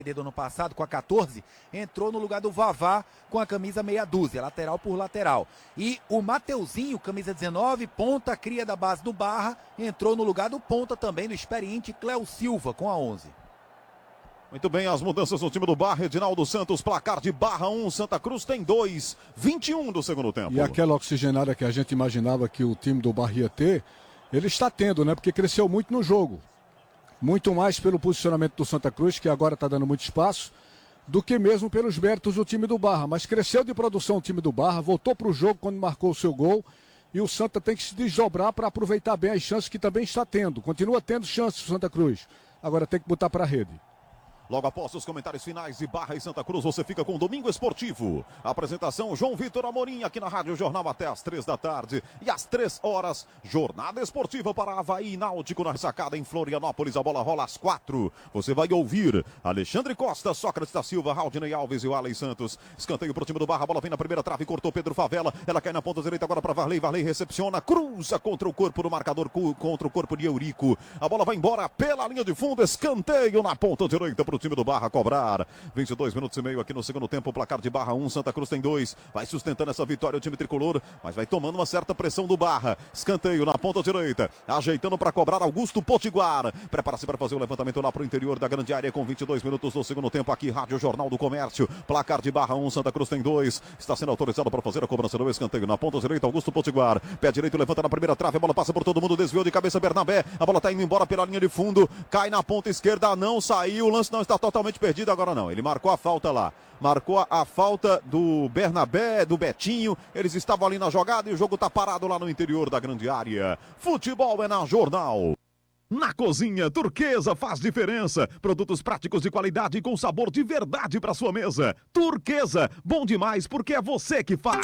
do ano passado, com a 14, entrou no lugar do Vavá com a camisa meia dúzia, lateral por lateral. E o Mateuzinho, camisa 19, ponta, cria da base do Barra, entrou no lugar do ponta também, do experiente Cléo Silva, com a 11. Muito bem, as mudanças no time do Barra. Edinaldo Santos, placar de Barra 1, Santa Cruz tem 2, 21 do segundo tempo. E aquela oxigenada que a gente imaginava que o time do Barra ia ter, ele está tendo, né? Porque cresceu muito no jogo. Muito mais pelo posicionamento do Santa Cruz, que agora está dando muito espaço, do que mesmo pelos méritos do time do Barra. Mas cresceu de produção o time do Barra, voltou para o jogo quando marcou o seu gol. E o Santa tem que se desdobrar para aproveitar bem as chances que também está tendo. Continua tendo chances o Santa Cruz. Agora tem que botar para a rede. Logo após os comentários finais de Barra e Santa Cruz, você fica com o Domingo Esportivo. Apresentação João Vitor Amorim aqui na Rádio Jornal até às 3 da tarde. E às 3 horas, jornada esportiva para Avaí Náutico na ressacada em Florianópolis. A bola rola às 4. Você vai ouvir Alexandre Costa, Sócrates da Silva, Raudinei Alves e o Alen Santos. Escanteio para o time do Barra. A bola vem na primeira trave, cortou Pedro Favela. Ela cai na ponta direita agora para Varley. Varley recepciona, cruza contra o corpo do marcador, contra o corpo de Eurico. A bola vai embora pela linha de fundo. Escanteio na ponta direita para o time do Barra cobrar. 22 minutos e meio aqui no segundo tempo. O placar de Barra 1, Santa Cruz tem 2. Vai sustentando essa vitória o time tricolor, mas vai tomando uma certa pressão do Barra. Escanteio na ponta direita, ajeitando para cobrar Augusto Potiguar. Prepara-se para fazer o levantamento lá para o interior da grande área com 22 minutos do segundo tempo. Aqui, Rádio Jornal do Comércio. Placar de Barra 1, Santa Cruz tem 2. Está sendo autorizado para fazer a cobrança do escanteio na ponta direita. Augusto Potiguar. Pé direito, levanta na primeira trave. A bola passa por todo mundo, desviou de cabeça Bernabé. A bola está indo embora pela linha de fundo. Cai na ponta esquerda, não saiu. O lance não está totalmente perdido agora não. Ele marcou a falta lá. Marcou a falta do Bernabé, do Betinho. Eles estavam ali na jogada e o jogo está parado lá no interior da grande área. Futebol é na Jornal. Na cozinha, Turquesa faz diferença. Produtos práticos de qualidade e com sabor de verdade para sua mesa. Turquesa, bom demais porque é você que faz.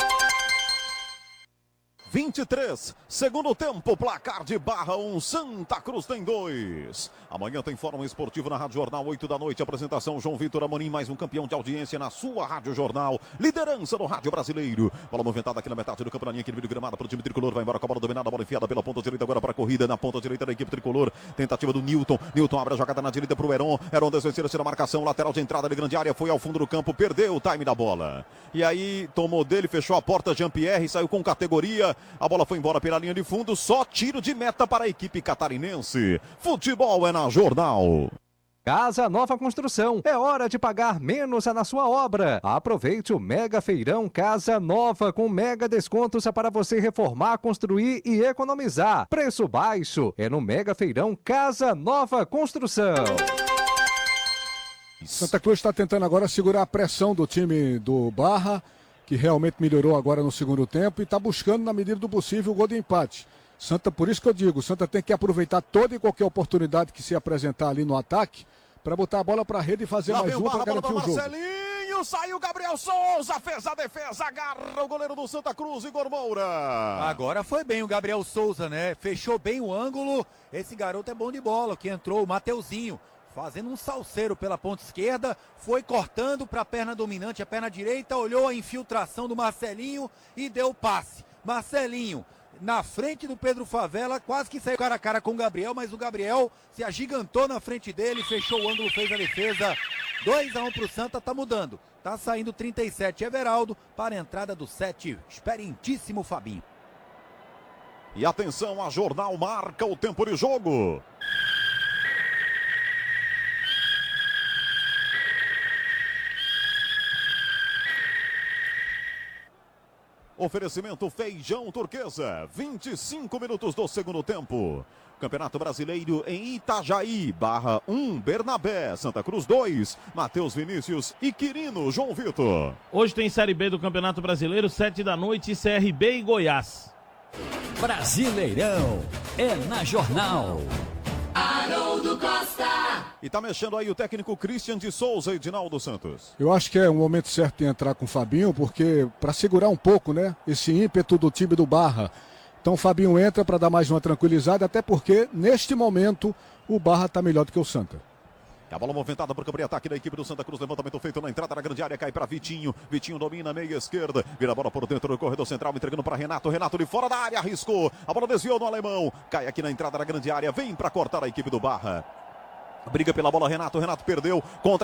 23, segundo tempo, placar de Barra 1, Santa Cruz tem 2. Amanhã tem Fórum Esportivo na Rádio Jornal, 8 da noite. Apresentação João Vitor Amorim, mais um campeão de audiência na sua Rádio Jornal. Liderança no rádio brasileiro. Bola movimentada aqui na metade do campo, na linha aqui no meio do gramado para o time tricolor. Vai embora com a bola dominada, a bola enfiada pela ponta direita agora para a corrida. Na ponta direita da equipe tricolor. Tentativa do Newton. Newton abre a jogada na direita para o Heron. Heron desvencilha, tira a marcação. Lateral de entrada de grande área. Foi ao fundo do campo, perdeu o time da bola. E aí tomou dele, fechou a porta Jean-Pierre, saiu com categoria. A bola foi embora pela linha de fundo, só tiro de meta para a equipe catarinense. Futebol é na Jornal. Casa Nova Construção. É hora de pagar menos na sua obra. Aproveite o Mega Feirão Casa Nova com mega descontos para você reformar, construir e economizar. Preço baixo é no Mega Feirão Casa Nova Construção. Santa Cruz está tentando agora segurar a pressão do time do Barra, que realmente melhorou agora no segundo tempo e está buscando, na medida do possível, o gol de empate. Santa, por isso que eu digo, Santa tem que aproveitar toda e qualquer oportunidade que se apresentar ali no ataque para botar a bola para a rede e fazer mais uma para garantir o jogo. Marcelinho, saiu Gabriel Souza, fez a defesa, agarra o goleiro do Santa Cruz, Igor Moura. Agora foi bem o Gabriel Souza, né? Fechou bem o ângulo. Esse garoto é bom de bola, que entrou, o Mateuzinho. Fazendo um salseiro pela ponta esquerda, foi cortando para a perna dominante, a perna direita, olhou a infiltração do Marcelinho e deu o passe. Marcelinho, na frente do Pedro Favela, quase que saiu cara a cara com o Gabriel, mas o Gabriel se agigantou na frente dele, fechou o ângulo, fez a defesa. 2-1 para o Santa, tá mudando. Tá saindo 37 Everaldo para a entrada do 7, experientíssimo Fabinho. E atenção, a Jornal marca o tempo de jogo. Oferecimento Feijão Turquesa, 25 minutos do segundo tempo. Campeonato Brasileiro em Itajaí, Barra 1, Bernabé, Santa Cruz 2, Matheus Vinícius e Quirino, João Vitor. Hoje tem Série B do Campeonato Brasileiro, 7 da noite, CRB e Goiás. Brasileirão é na Jornal. Haroldo Costa. E tá mexendo aí o técnico Christian de Souza, Edinaldo Santos. Eu acho que é um momento certo de entrar com o Fabinho, porque para segurar um pouco, né, esse ímpeto do time do Barra. Então o Fabinho entra para dar mais uma tranquilizada, até porque neste momento o Barra está melhor do que o Santa. A bola movimentada para o campo de ataque da equipe do Santa Cruz. Levantamento feito na entrada da grande área. Cai para Vitinho. Vitinho domina a meia esquerda. Vira a bola por dentro do corredor central. Entregando para Renato. Renato de fora da área. Arriscou. A bola desviou no alemão. Cai aqui na entrada da grande área. Vem para cortar a equipe do Barra. Briga pela bola Renato. Renato perdeu. Contra